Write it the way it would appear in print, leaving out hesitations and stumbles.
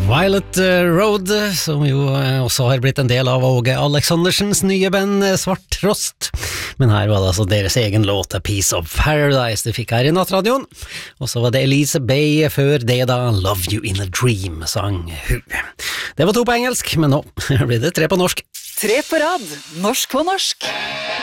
Violet Road, som jo også har blitt en del av Åge Aleksandersens nye band Svart Trost. Men her var det altså deres egen låt A Piece of Paradise de fikk her i Nattradioen. Og så var det Elise Bay før det da Love You in a Dream sang hun. Det var 2 på engelsk, men nå blir det 3 på norsk. 3 på rad, norsk på norsk.